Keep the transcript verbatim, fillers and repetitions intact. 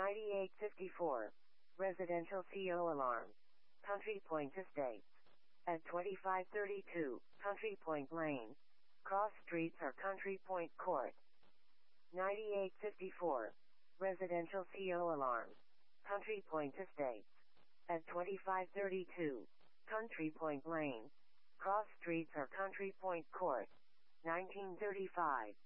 ninety-eight fifty-four. Residential C O alarm. Country Point Estates. At twenty-five thirty-two, Country Point Lane. Cross streets are Country Point Court. ninety-eight fifty-four. Residential C O alarm. Country Point Estates. At twenty-five thirty-two, Country Point Lane. Cross streets are Country Point Court. nineteen thirty-five.